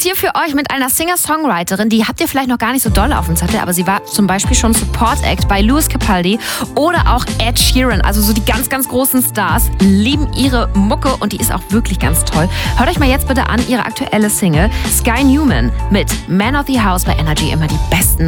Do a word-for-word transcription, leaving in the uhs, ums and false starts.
hier für euch mit einer Singer-Songwriterin, die habt ihr vielleicht noch gar nicht so doll auf dem Zettel, aber sie war zum Beispiel schon Support-Act bei Lewis Capaldi oder auch Ed Sheeran. Also so die ganz, ganz großen Stars lieben ihre Mucke und die ist auch wirklich ganz toll. Hört euch mal jetzt bitte an ihre aktuelle Single Sky Newman mit Man of the House bei Energy, immer die besten